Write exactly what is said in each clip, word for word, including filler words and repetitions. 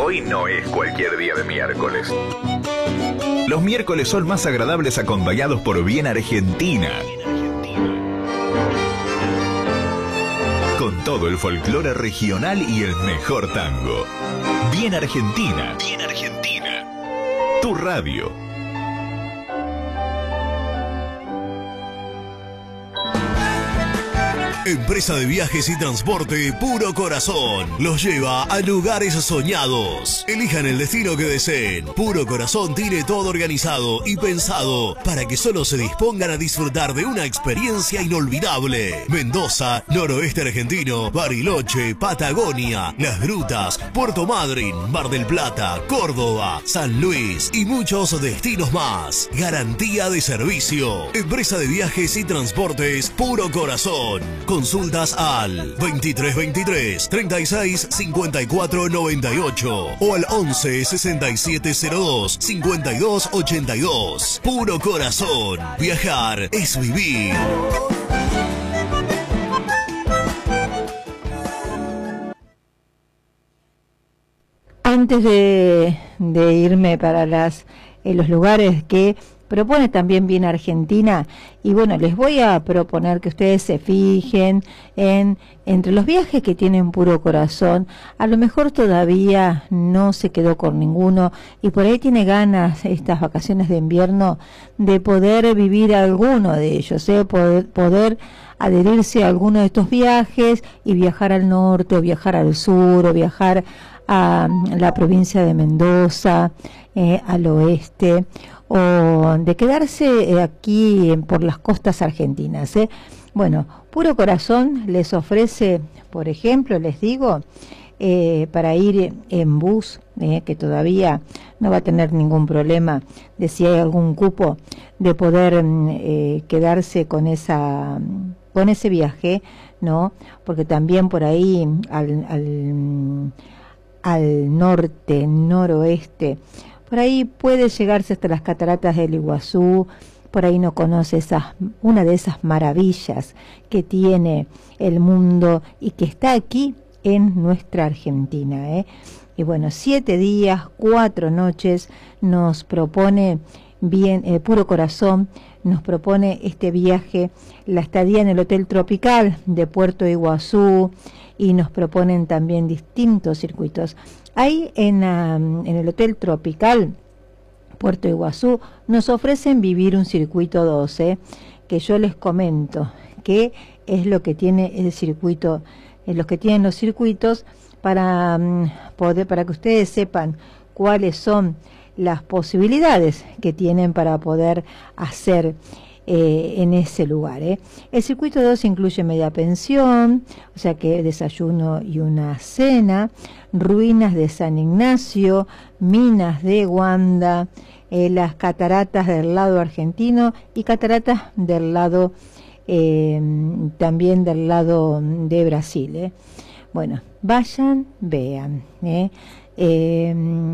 Hoy no es cualquier día de miércoles. Los miércoles son más agradables acompañados por Bien Argentina. Con todo el folclore regional y el mejor tango. Bien Argentina. Bien Argentina. Tu radio. Empresa de viajes y transporte Puro Corazón los lleva a lugares soñados. Elijan el destino que deseen. Puro Corazón tiene todo organizado y pensado para que solo se dispongan a disfrutar de una experiencia inolvidable. Mendoza, noroeste argentino, Bariloche, Patagonia, Las Grutas, Puerto Madryn, Mar del Plata, Córdoba, San Luis y muchos destinos más. Garantía de servicio. Empresa de viajes y transportes Puro Corazón. Consultas al veintitrés veintitrés, treinta y seis, cincuenta y cuatro noventa y ocho o al once, sesenta y siete cero dos, cincuenta y dos ochenta y dos. Puro Corazón. Viajar es vivir. Antes de, de irme para las eh, los lugares que propone también Bien Argentina, y bueno, les voy a proponer que ustedes se fijen en entre los viajes que tienen Puro Corazón. A lo mejor todavía no se quedó con ninguno y por ahí tiene ganas estas vacaciones de invierno de poder vivir alguno de ellos, ¿eh? poder, poder adherirse a alguno de estos viajes y viajar al norte o viajar al sur o viajar a la provincia de Mendoza, eh, al oeste, o de quedarse aquí por las costas argentinas, ¿eh? Bueno, Puro Corazón les ofrece, por ejemplo, les digo, eh, para ir en bus, eh, que todavía no va a tener ningún problema de si hay algún cupo de poder eh, quedarse con esa con ese viaje, ¿no? Porque también por ahí al, al, al norte, noroeste, por ahí puede llegarse hasta las cataratas del Iguazú. Por ahí no conoce esas, una de esas maravillas que tiene el mundo y que está aquí en nuestra Argentina, ¿eh? Y bueno, siete días, cuatro noches nos propone bien eh, Puro Corazón, nos propone este viaje, la estadía en el Hotel Tropical de Puerto Iguazú, y nos proponen también distintos circuitos. Ahí en, um, en el Hotel Tropical Puerto Iguazú nos ofrecen vivir un circuito doce, que yo les comento que es lo que tiene el circuito, es lo que tienen los circuitos para um, poder, para que ustedes sepan cuáles son las posibilidades que tienen para poder hacer eh, en ese lugar, ¿eh? El circuito dos incluye media pensión, o sea que desayuno y una cena, ruinas de San Ignacio, minas de Wanda, eh, las cataratas del lado argentino y cataratas del lado eh, también del lado de Brasil, ¿eh? Bueno, vayan, vean, ¿eh? Eh,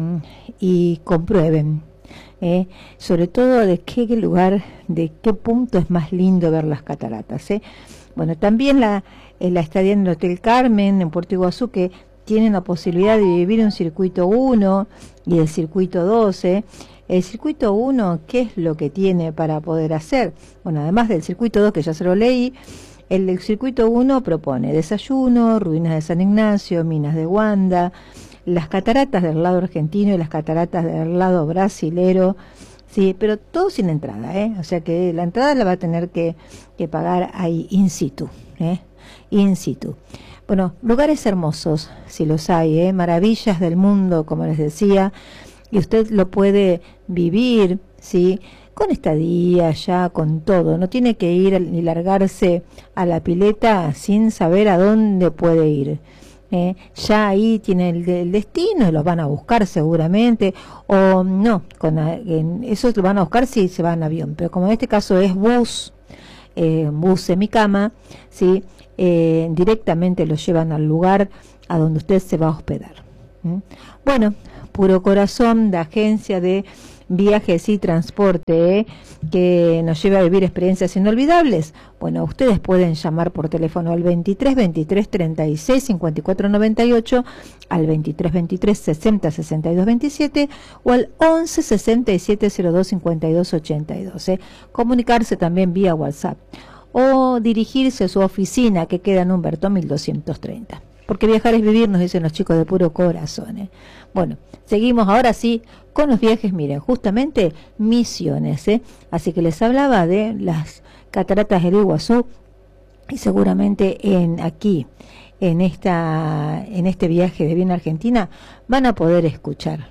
y comprueben, eh, sobre todo de qué lugar, de qué punto es más lindo ver las cataratas, ¿eh? Bueno, también la, eh, la estadía en el Hotel Carmen en Puerto Iguazú, que tienen la posibilidad de vivir un circuito uno y el circuito doce. El circuito uno, ¿qué es lo que tiene para poder hacer? Bueno, además del circuito dos, que ya se lo leí, el, el circuito uno propone desayuno, ruinas de San Ignacio, minas de Wanda, las cataratas del lado argentino y las cataratas del lado brasilero, sí, pero todo sin entrada, ¿eh? O sea que la entrada la va a tener que, que pagar ahí in situ, ¿eh? In situ. Bueno, lugares hermosos, si los hay, ¿eh? Maravillas del mundo, como les decía, y usted lo puede vivir, sí, con estadía, ya con todo. No tiene que ir ni largarse a la pileta sin saber a dónde puede ir. Eh, ya ahí tiene el, el destino, lo van a buscar seguramente, o no, con en, eso lo van a buscar si se va en avión, pero como en este caso es bus, eh, bus semicama, ¿sí? Eh, directamente lo llevan al lugar a donde usted se va a hospedar. ¿Mm? Bueno, Puro Corazón, la agencia de Viajes y Transporte, ¿eh? que nos lleva a vivir experiencias inolvidables. Bueno, ustedes pueden llamar por teléfono al veintitrés veintitrés treinta y seis cincuenta y cuatro noventa y ocho, al veintitrés veintitrés sesenta sesenta y dos veintisiete o al once sesenta y siete cero dos cincuenta y dos ochenta y dos. ¿eh? Comunicarse también vía WhatsApp o dirigirse a su oficina que queda en Humberto mil doscientos treinta. Porque viajar es vivir, nos dicen los chicos de Puro Corazón. ¿eh? Bueno, seguimos ahora sí con los viajes, miren, justamente Misiones. ¿eh? Así que les hablaba de las cataratas del Iguazú y seguramente en aquí, en esta, en este viaje de Bien Argentina, van a poder escuchar.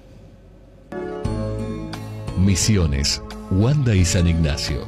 Misiones, Wanda y San Ignacio.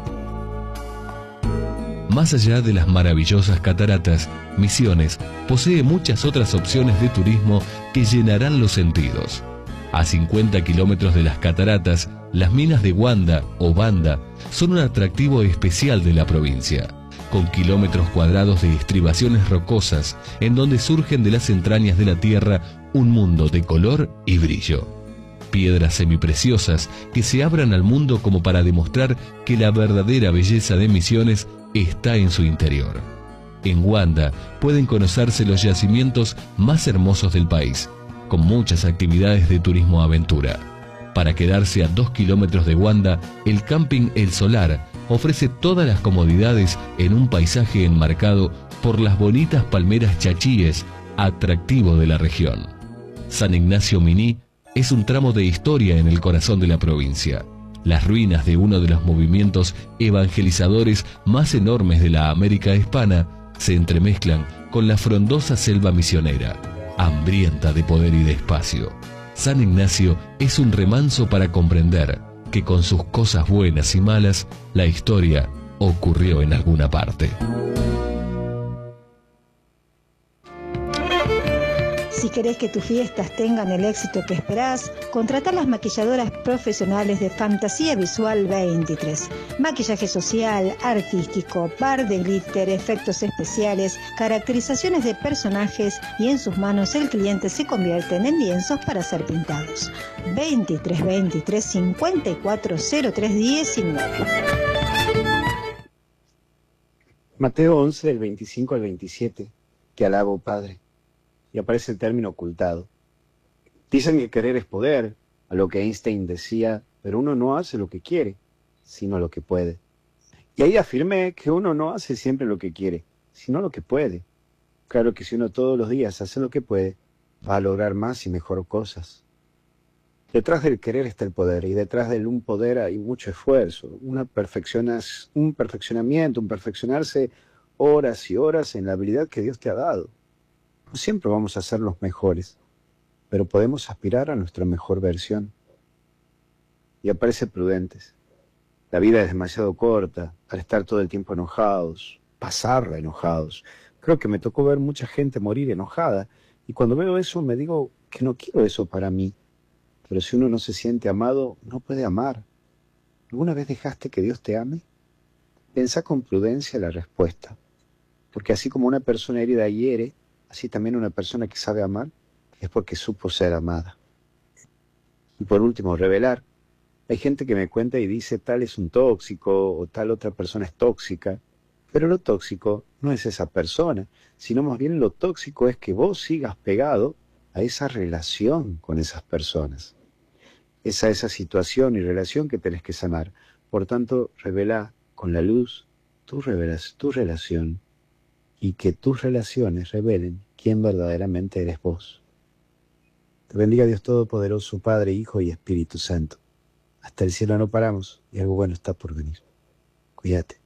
Más allá de las maravillosas cataratas, Misiones posee muchas otras opciones de turismo que llenarán los sentidos. A cincuenta kilómetros de las cataratas, las minas de Wanda o Banda son un atractivo especial de la provincia, con kilómetros cuadrados de estribaciones rocosas en donde surgen de las entrañas de la tierra un mundo de color y brillo. Piedras semipreciosas que se abran al mundo como para demostrar que la verdadera belleza de Misiones está en su interior. En Wanda pueden conocerse los yacimientos más hermosos del país, con muchas actividades de turismo aventura. Para quedarse a dos kilómetros de Wanda, el Camping El Solar ofrece todas las comodidades en un paisaje enmarcado por las bonitas palmeras chachíes, atractivo de la región. San Ignacio Miní es un tramo de historia en el corazón de la provincia. Las ruinas de uno de los movimientos evangelizadores más enormes de la América hispana se entremezclan con la frondosa selva misionera, hambrienta de poder y de espacio. San Ignacio es un remanso para comprender que con sus cosas buenas y malas, la historia ocurrió en alguna parte. Si querés que tus fiestas tengan el éxito que esperás, contratá las maquilladoras profesionales de Fantasía Visual veintitrés. Maquillaje social, artístico, par de glitter, efectos especiales, caracterizaciones de personajes y en sus manos el cliente se convierten en lienzos para ser pintados. veintitrés veintitrés cincuenta y cuatro cero tres diecinueve. Mateo once, del veinticinco al veintisiete. Te alabo, Padre. Y aparece el término ocultado. Dicen que querer es poder, a lo que Einstein decía, pero uno no hace lo que quiere, sino lo que puede. Y ahí afirmé que uno no hace siempre lo que quiere, sino lo que puede. Claro que si uno todos los días hace lo que puede, va a lograr más y mejor cosas. Detrás del querer está el poder, y detrás del un poder hay mucho esfuerzo, una perfeccionas, un perfeccionamiento, un perfeccionarse horas y horas en la habilidad que Dios te ha dado. No siempre vamos a ser los mejores, pero podemos aspirar a nuestra mejor versión. Y aparece Prudentes. La vida es demasiado corta para estar todo el tiempo enojados, pasarla enojados. Creo que me tocó ver mucha gente morir enojada, y cuando veo eso me digo que no quiero eso para mí. Pero si uno no se siente amado, no puede amar. ¿Alguna vez dejaste que Dios te ame? Pensá con prudencia la respuesta, porque así como una persona herida hiere, así también una persona que sabe amar es porque supo ser amada. Y por último, revelar. Hay gente que me cuenta y dice tal es un tóxico o tal otra persona es tóxica, pero lo tóxico no es esa persona, sino más bien lo tóxico es que vos sigas pegado a esa relación con esas personas. Es a esa situación y relación que tenés que sanar. Por tanto, revela con la luz tu, revelas, tu relación, y que tus relaciones revelen quién verdaderamente eres vos. Te bendiga Dios Todopoderoso, Padre, Hijo y Espíritu Santo. Hasta el cielo no paramos y algo bueno está por venir. Cuídate.